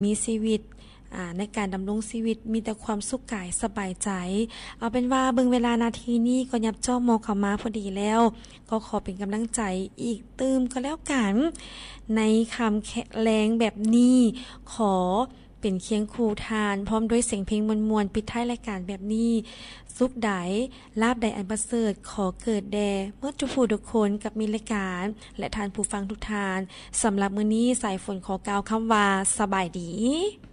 มีชีวิตในการดำรงชีวิตมีแต่ความสุขกายสบายใจเอาเป็นว่าเบิ่งเวลานาทีนี้ก็ยับจ้อมองเข้ามาพอดีแล้วก็ขอเป็นกำลังใจอีกตืมก็แล้วกันในคำแขแรงแบบนี้ขอเป็นเคียงคู่ทานพร้อมด้วยเสียงเพลงมวลๆปิดท้ายรายการแบบนี้สุขใดลาบใดอันประเสริฐขอเกิดแด่เมื่อทุกผู้ทุกคนกับมีรายการและทานผู้ฟังทุกทานสำหรับมื้อนี้สายฝนขอกล่าวคำว่าสบายดี